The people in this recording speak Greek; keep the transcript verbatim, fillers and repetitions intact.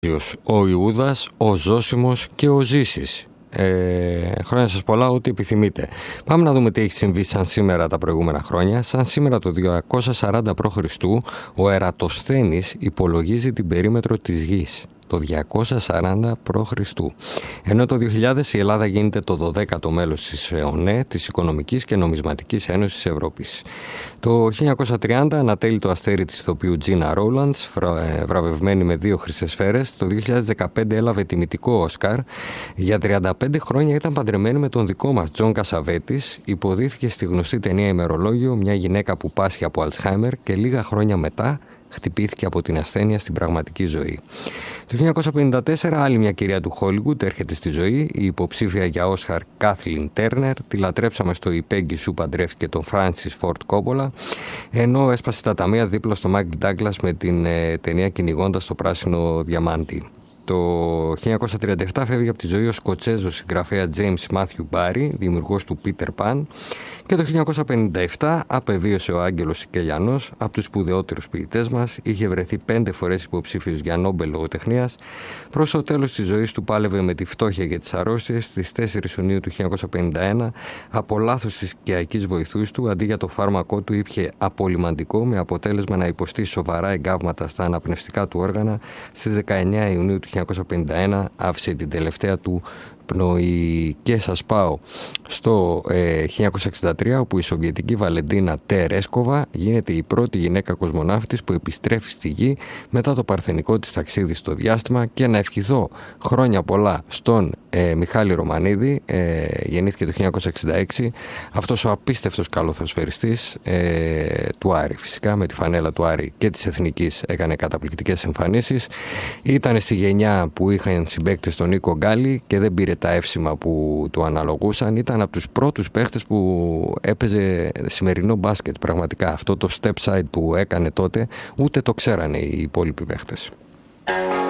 Ο Ιούδας, ο Ζώσιμος και ο Ζήσης. Ε, χρόνια σας πολλά, ό,τι επιθυμείτε. Πάμε να δούμε τι έχει συμβεί σαν σήμερα τα προηγούμενα χρόνια. Σαν σήμερα το διακόσια σαράντα π.Χ. ο Ερατοσθένης υπολογίζει την περίμετρο της γης. Το διακόσια σαράντα π.Χ. Ενώ το δύο χιλιάδες η Ελλάδα γίνεται το δωδέκατο μέλος της ΕΟΝΕ, της Οικονομικής και Νομισματικής Ένωσης Ευρώπης. Το χίλια εννιακόσια τριάντα ανατέλει το αστέρι της ηθοποιού Τζίνα Ρόλαντς, βραβευμένη με δύο χρυσές σφαίρες. Το δύο χιλιάδες δεκαπέντε έλαβε τιμητικό Όσκαρ. Για τριάντα πέντε χρόνια ήταν παντρεμένη με τον δικό μας Τζον Κασαβέτης. Υποδίθηκε στη γνωστή ταινία Ημερολόγιο, μια γυναίκα που πάσχει από Αλτσχάιμερ, και λίγα χρόνια μετά χτυπήθηκε από την ασθένεια στην πραγματική ζωή. Το χίλια εννιακόσια πενήντα τέσσερα άλλη μια κυρία του Χόλιγουντ έρχεται στη ζωή, η υποψήφια για Όσκαρ Κάθλιν Τέρνερ. Τη λατρέψαμε στο «Η Πέγγι Σου παντρεύτηκε τον Φράνσις Φόρτ Κόπολα», ενώ έσπασε τα ταμεία δίπλα στο Μάικλ Ντάγκλας με την ε, ταινία «Κυνηγώντας το πράσινο διαμάντι». Το χίλια εννιακόσια τριάντα επτά φεύγει από τη ζωή ο Σκοτσέζος συγγραφέα James Matthew Barrie, δημιουργός του Peter Pan, και το χίλια εννιακόσια πενήντα επτά απεβίωσε ο Άγγελος Σικελιανός, από τους σπουδαιότερους ποιητές μας. Είχε βρεθεί πέντε φορές υποψήφιος για Νόμπελ λογοτεχνίας. Προς το τέλος της ζωής του πάλευε με τη φτώχεια και τις αρρώστιες. Στις τέσσερις Ιουνίου του χίλια εννιακόσια πενήντα ένα, από λάθος της οικιακής βοηθούς του, αντί για το φάρμακό του ήπιε απολυμαντικό, με αποτέλεσμα να υποστεί σοβαρά εγκάβματα στα αναπνευστικά του όργανα. Στις δεκαεννέα Ιουνίου του χίλια εννιακόσια πενήντα ένα άφησε την τελευταία του πνοή. Και σας πάω στο ε, χίλια εννιακόσια εξήντα τρία, όπου η Σοβιετική Βαλεντίνα Τερέσκοβα γίνεται η πρώτη γυναίκα κοσμοναύτης που επιστρέφει στη Γη μετά το παρθενικό της ταξίδι στο διάστημα. Και να ευχηθώ χρόνια πολλά στον ε, Μιχάλη Ρωμανίδη, ε, γεννήθηκε το χίλια εννιακόσια εξήντα έξι, αυτός ο απίστευτος καλοθοσφαιριστής ε, του Άρη. Φυσικά με τη φανέλα του Άρη και της Εθνικής έκανε καταπληκτικές εμφανίσεις. Ήταν στη γενιά που είχαν συμπαίκτες τον Νίκο Γκάλι και δεν πήρε τα εύσημα που του αναλογούσαν. Ήταν από τους πρώτους παίχτες που έπαιζε σημερινό μπάσκετ. Πραγματικά αυτό το step side που έκανε τότε ούτε το ξέρανε οι υπόλοιποι παίχτες.